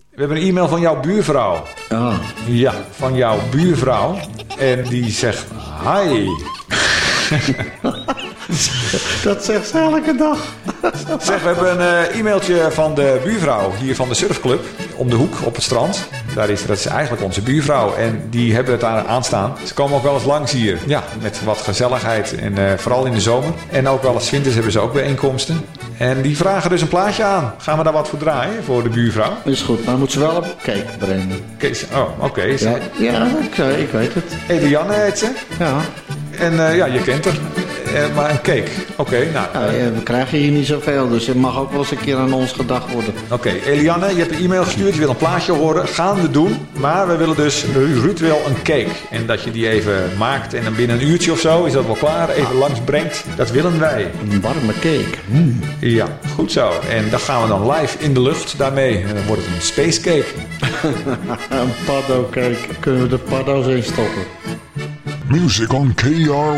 We hebben een e-mail van jouw buurvrouw. Oh. Ja, van jouw buurvrouw. En die zegt, hi. Dat zegt ze elke dag. Zeg, we hebben een e-mailtje van de buurvrouw hier van de surfclub. Om de hoek op het strand. Dat is eigenlijk onze buurvrouw. En die hebben het daar aanstaan. Ze komen ook wel eens langs hier. Ja, met wat gezelligheid. En vooral in de zomer. En ook wel eens winters hebben ze ook bijeenkomsten. En die vragen dus een plaatje aan. Gaan we daar wat voor draaien voor de buurvrouw? Is goed, maar dan moet ze wel op cake brengen. Oké. Ja, ik weet het. Eliane heet ze. Ja. En ja, je kent haar. Maar een cake. Oké, nou. Ja, we krijgen hier niet zoveel, dus het mag ook wel eens een keer aan ons gedacht worden. Oké, Eliane, je hebt een e-mail gestuurd. Je wil een plaatje horen. Gaan we doen. Maar we willen dus, Ruud wil een cake. En dat je die even maakt en dan binnen een uurtje of zo, is dat wel klaar, even langs brengt. Dat willen wij. Een warme cake. Ja, goed zo. En dat gaan we dan live in de lucht daarmee. En dan wordt het een space cake. Een paddo cake. Kunnen we de paddo's in stoppen? Music on KR